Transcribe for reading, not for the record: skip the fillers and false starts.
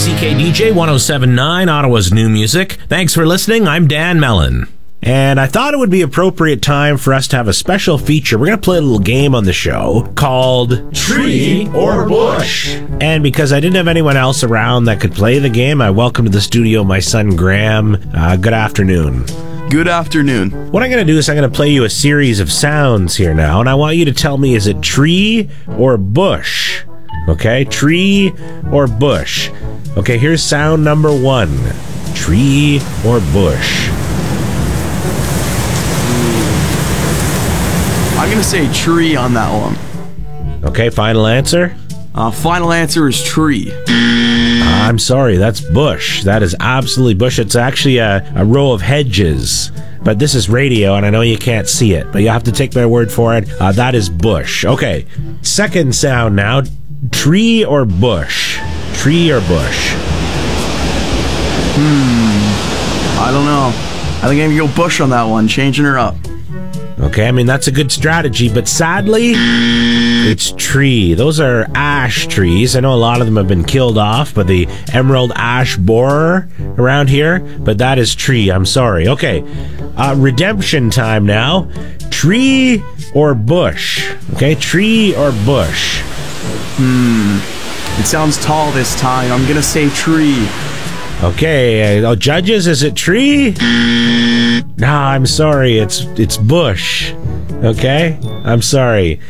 CKDJ 1079, Ottawa's new music. Thanks for listening. I'm Dan Mellon. And I thought it would be appropriate time for us to have a special feature. We're going to play a little game on the show called Tree or Bush. And because I didn't have anyone else around that could play the game, I welcome to the studio my son Graham. Good afternoon. Good afternoon. What I'm going to do is I'm going to play you a series of sounds here now, and I want you to tell me, is it tree or bush? Okay, tree or bush. Okay, here's sound number 1. Tree or bush. I'm going to say tree on that one. Okay, final answer? Final answer is tree. I'm sorry, that's bush. That is absolutely bush. It's actually a row of hedges. But this is radio, and I know you can't see it, but you have to take my word for it. That is bush. Okay, second sound now. Tree or bush? Tree or bush? I don't know. I think I'm going to go bush on that one, changing her up. Okay, I mean, that's a good strategy, but sadly, it's tree. Those are ash trees. I know a lot of them have been killed off by the emerald ash borer around here, but that is tree. I'm sorry. Okay, redemption time now. Tree or bush? Okay, tree or bush? It sounds tall this time. I'm going to say tree. Okay, judges, is it tree? Nah, I'm sorry, it's bush. Okay? I'm sorry.